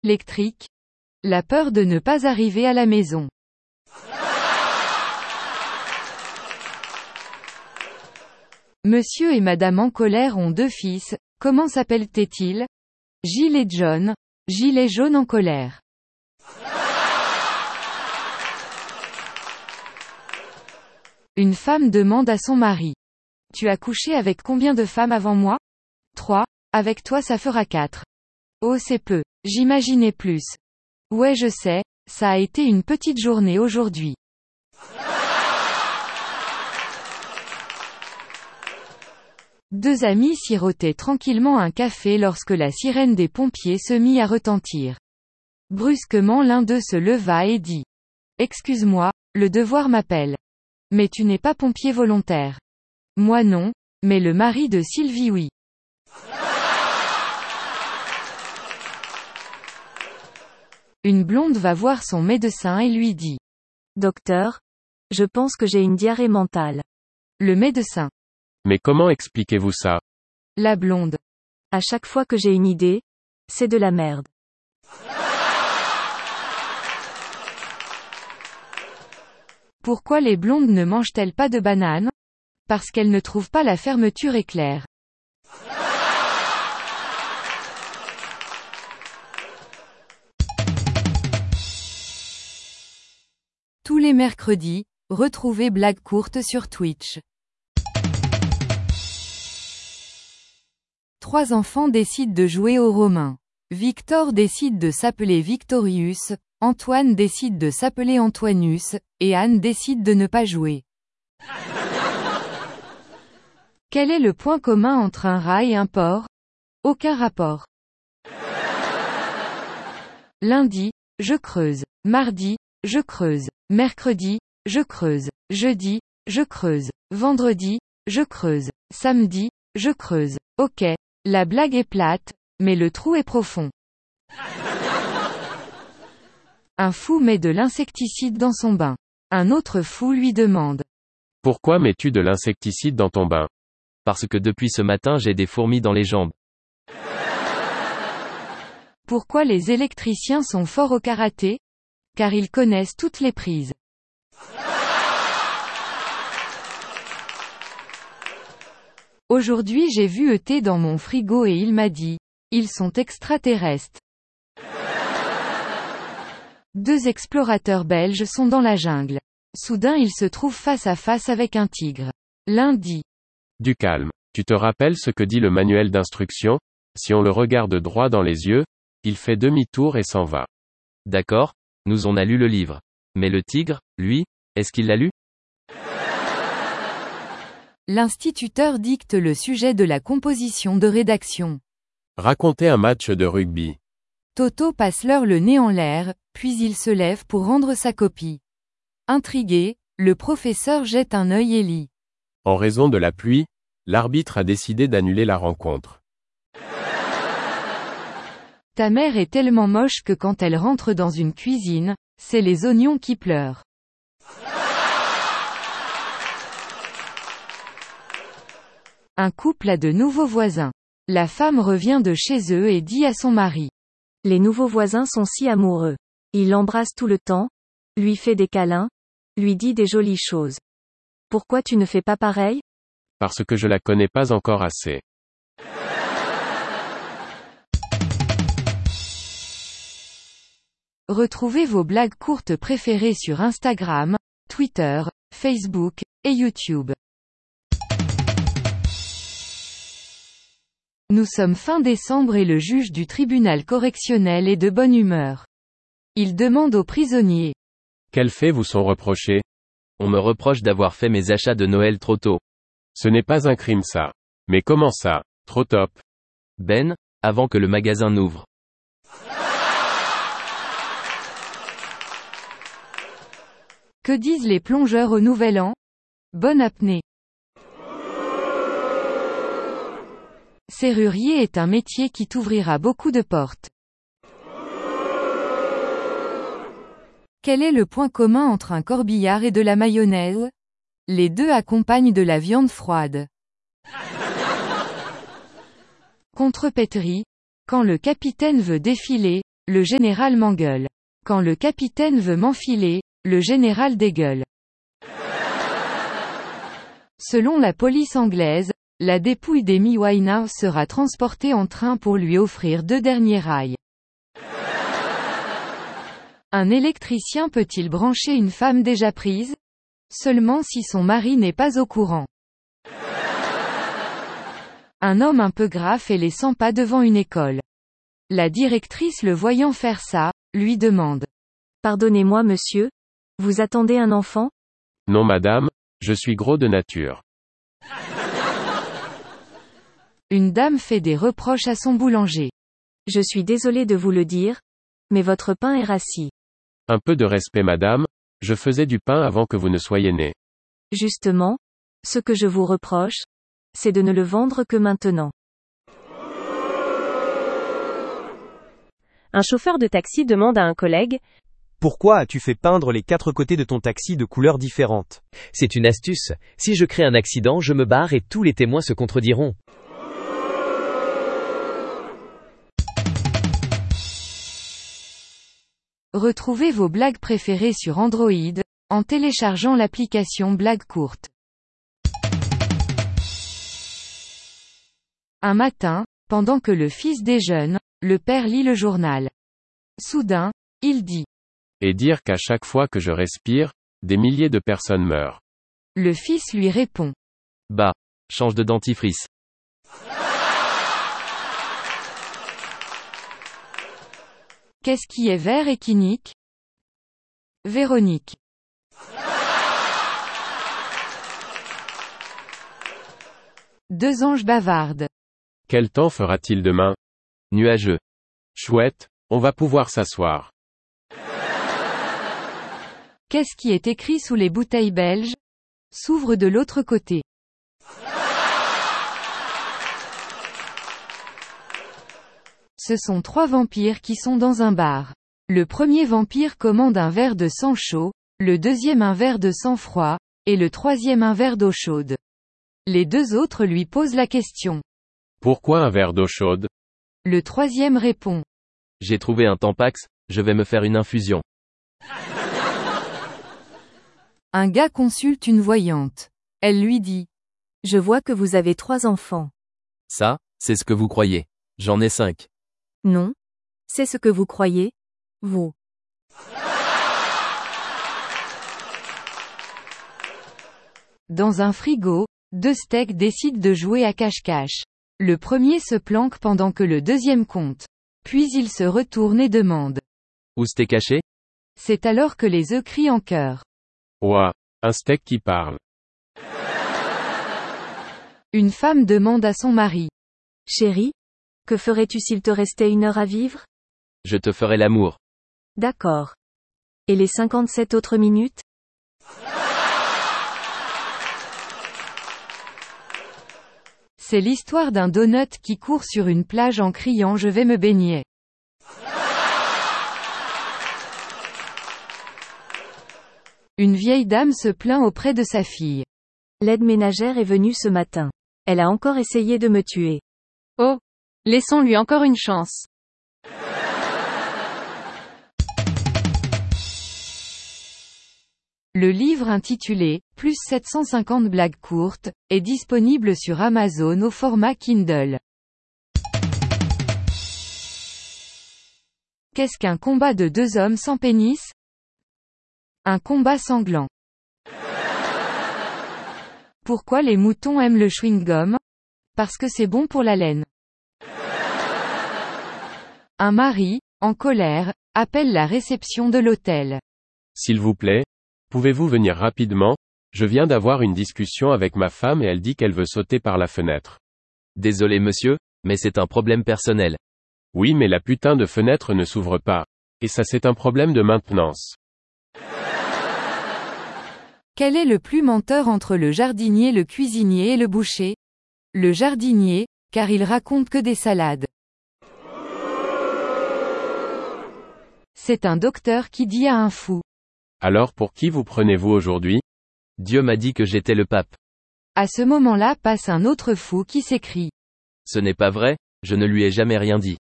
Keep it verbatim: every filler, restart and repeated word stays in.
Électrique. La peur de ne pas arriver à la maison. Monsieur et Madame en colère ont deux fils, comment s'appellent-ils? Gilles et John. Gilet jaune en colère. Une femme demande à son mari. Tu as couché avec combien de femmes avant moi? Trois. Avec toi ça fera quatre. Oh c'est peu. J'imaginais plus. Ouais je sais, ça a été une petite journée aujourd'hui. Deux amis sirotaient tranquillement un café lorsque la sirène des pompiers se mit à retentir. Brusquement l'un d'eux se leva et dit. Excuse-moi, le devoir m'appelle. Mais tu n'es pas pompier volontaire. Moi non, mais le mari de Sylvie oui. Une blonde va voir son médecin et lui dit. Docteur, je pense que j'ai une diarrhée mentale. Le médecin. Mais comment expliquez-vous ça? La blonde. À chaque fois que j'ai une idée, c'est de la merde. Pourquoi les blondes ne mangent-elles pas de bananes? Parce qu'elles ne trouvent pas la fermeture éclair. Tous les mercredis, retrouvez Blague courte sur Twitch. Trois enfants décident de jouer aux Romains. Victor décide de s'appeler Victorius, Antoine décide de s'appeler Antoinus, et Anne décide de ne pas jouer. Quel est le point commun entre un rat et un porc? Aucun rapport. Lundi, je creuse. Mardi, je creuse. Mercredi, je creuse. Jeudi, je creuse. Vendredi, je creuse. Samedi, je creuse. Ok. La blague est plate, mais le trou est profond. Un fou met de l'insecticide dans son bain. Un autre fou lui demande. Pourquoi mets-tu de l'insecticide dans ton bain? Parce que depuis ce matin j'ai des fourmis dans les jambes. Pourquoi les électriciens sont forts au karaté? Car ils connaissent toutes les prises. Aujourd'hui j'ai vu E T dans mon frigo et il m'a dit. Ils sont extraterrestres. Deux explorateurs belges sont dans la jungle. Soudain ils se trouvent face à face avec un tigre. L'un dit. Du calme. Tu te rappelles ce que dit le manuel d'instruction? Si on le regarde droit dans les yeux, il fait demi-tour et s'en va. D'accord, nous on a lu le livre. Mais le tigre, lui, est-ce qu'il l'a lu? L'instituteur dicte le sujet de la composition de rédaction. Racontez un match de rugby. Toto passe l'heure le nez en l'air, puis il se lève pour rendre sa copie. Intrigué, le professeur jette un œil et lit. En raison de la pluie, l'arbitre a décidé d'annuler la rencontre. Ta mère est tellement moche que quand elle rentre dans une cuisine, c'est les oignons qui pleurent. Un couple a de nouveaux voisins. La femme revient de chez eux et dit à son mari. Les nouveaux voisins sont si amoureux. Il l'embrasse tout le temps, lui fait des câlins, lui dit des jolies choses. Pourquoi tu ne fais pas pareil? Parce que je la connais pas encore assez. Retrouvez vos blagues courtes préférées sur Instagram, Twitter, Facebook, et YouTube. Nous sommes fin décembre et le juge du tribunal correctionnel est de bonne humeur. Il demande aux prisonniers. Quels faits vous sont reprochés? On me reproche d'avoir fait mes achats de Noël trop tôt. Ce n'est pas un crime ça. Mais comment ça, trop top? Ben, avant que le magasin n'ouvre. Que disent les plongeurs au Nouvel An? Bonne apnée. Serrurier est un métier qui t'ouvrira beaucoup de portes. Quel est le point commun entre un corbillard et de la mayonnaise? Les deux accompagnent de la viande froide. Contrepétrie. Quand le capitaine veut défiler, le général m'engueule. Quand le capitaine veut m'enfiler, le général dégueule. Selon la police anglaise, la dépouille d'Amy Winehouse sera transportée en train pour lui offrir deux derniers rails. Un électricien peut-il brancher une femme déjà prise? Seulement si son mari n'est pas au courant. Un homme un peu grave fait les cent pas devant une école. La directrice le voyant faire ça, lui demande. Pardonnez-moi monsieur, vous attendez un enfant? Non madame, je suis gros de nature. Une dame fait des reproches à son boulanger. Je suis désolé de vous le dire, mais votre pain est rassis. Un peu de respect madame, je faisais du pain avant que vous ne soyez née. Justement, ce que je vous reproche, c'est de ne le vendre que maintenant. Un chauffeur de taxi demande à un collègue: Pourquoi as-tu fait peindre les quatre côtés de ton taxi de couleurs différentes? C'est une astuce, si je crée un accident je me barre et tous les témoins se contrediront. Retrouvez vos blagues préférées sur Android, en téléchargeant l'application Blagues courtes. Un matin, pendant que le fils déjeune, le père lit le journal. Soudain, il dit. Et dire qu'à chaque fois que je respire, des milliers de personnes meurent. Le fils lui répond. Bah, change de dentifrice. Qu'est-ce qui est vert et qui nique? Véronique. Deux anges bavardent. Quel temps fera-t-il demain? Nuageux. Chouette, on va pouvoir s'asseoir. Qu'est-ce qui est écrit sous les bouteilles belges? S'ouvre de l'autre côté. Ce sont trois vampires qui sont dans un bar. Le premier vampire commande un verre de sang chaud, le deuxième un verre de sang froid, et le troisième un verre d'eau chaude. Les deux autres lui posent la question. Pourquoi un verre d'eau chaude? Le troisième répond. J'ai trouvé un Tampax, je vais me faire une infusion. Un gars consulte une voyante. Elle lui dit. Je vois que vous avez trois enfants. Ça, c'est ce que vous croyez. J'en ai cinq. Non. C'est ce que vous croyez, vous. Dans un frigo, deux steaks décident de jouer à cache-cache. Le premier se planque pendant que le deuxième compte. Puis il se retourne et demande. Où c'était caché? C'est alors que les œufs crient en chœur. Ouah, un steak qui parle. Une femme demande à son mari. Chérie, que ferais-tu s'il te restait une heure à vivre? Je te ferai l'amour. D'accord. Et les cinquante-sept autres minutes? C'est l'histoire d'un donut qui court sur une plage en criant je vais me baigner. Une vieille dame se plaint auprès de sa fille. L'aide ménagère est venue ce matin. Elle a encore essayé de me tuer. Oh, laissons-lui encore une chance. Le livre intitulé « Plus sept cent cinquante blagues courtes » est disponible sur Amazon au format Kindle. Qu'est-ce qu'un combat de deux hommes sans pénis? Un combat sanglant. Pourquoi les moutons aiment le chewing-gum? Parce que c'est bon pour la laine. Un mari, en colère, appelle la réception de l'hôtel. S'il vous plaît, pouvez-vous venir rapidement? Je viens d'avoir une discussion avec ma femme et elle dit qu'elle veut sauter par la fenêtre. Désolé monsieur, mais c'est un problème personnel. Oui mais la putain de fenêtre ne s'ouvre pas. Et ça c'est un problème de maintenance. Quel est le plus menteur entre le jardinier, le cuisinier et le boucher? Le jardinier, car il raconte que des salades. C'est un docteur qui dit à un fou. Alors pour qui vous prenez-vous aujourd'hui? Dieu m'a dit que j'étais le pape. À ce moment-là passe un autre fou qui s'écrie. Ce n'est pas vrai, je ne lui ai jamais rien dit.